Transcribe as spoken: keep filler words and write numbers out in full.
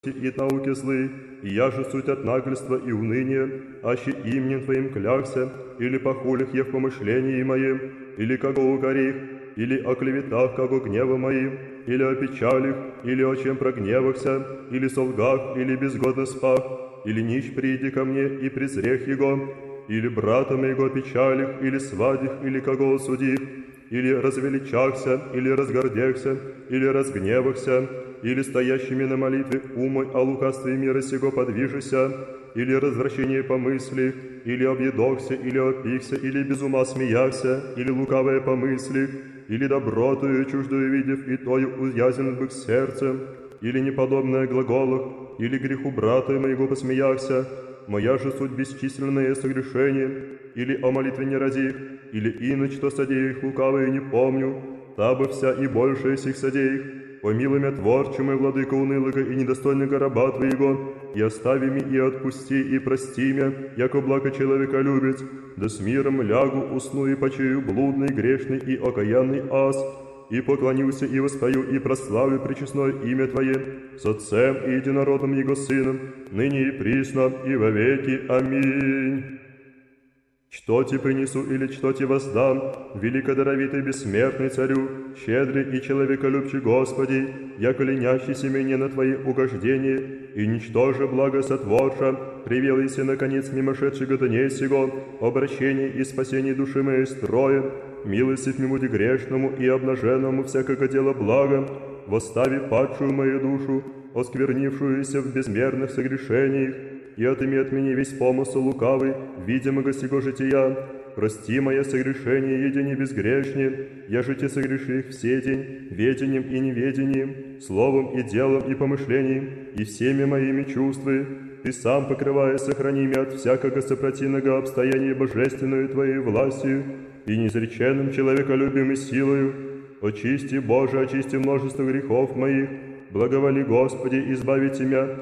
и от науки злы, и я же суть от нагльства и уныния, аще именем Твоим клякся, или похулях я в помышлении моем, или кого укорих, или о клеветах, како гнева моим, или о печалях, или о чем прогневахся, или солгах, или безгодно спах, или нищ приди ко мне и презрех его, или брата моего печалях, или свадих, или кого осудих, или развеличахся, или разгордехся, или разгневахся, или стоящими на молитве умой о лукавстве мира сего подвижися, или развращение помысли, или объедохся, или опихся, или без ума смеяхся, или лукавое помысли, или добротою чуждую видев, и тою уязвлен бык сердцем, или неподобное глаголах, или греху брата моего посмеяхся, моя же суть бесчисленное согрешение, или о молитве не ради, или иначе, что содеях лукавые не помню, та бы вся и большая сих содеях. Помилуй меня, творче мой, владыка унылого и недостойного раба Твоего, и остави меня, и отпусти, и прости меня, яко благо человека любит, да с миром лягу, усну и почую блудный, грешный и окаянный ас, и поклонился, и воспою, и прославлю пречестное имя Твое, с Отцем и Единородным Его Сыном, ныне и присно, и во веки. Аминь. Что ти принесу или что ти воздам, великодаровитый бессмертный царю, щедрый и человеколюбчий Господи, яко ленящийся мне на Твои угождения, и ничтоже благо сотворша, привелися наконец мимошедшего дней сего, обращение и спасение души моей строя, милостив мимуди грешному и обнаженному всякого дела блага, восстави падшую мою душу, осквернившуюся в безмерных согрешениях, и отыми от меня весь помысл лукавый, видимого сего жития. Прости мое согрешение, едине безгрешне, я же те согреших все день, ведением и неведением, словом и делом и помышлением, и всеми моими чувствами. Ты сам, покрывая, сохрани меня от всякого сопротивного обстояния божественную Твоей властью и неизреченным человеколюбием и силою. Очисти, Боже, очисти множество грехов моих, благоволи, Господи, избавите меня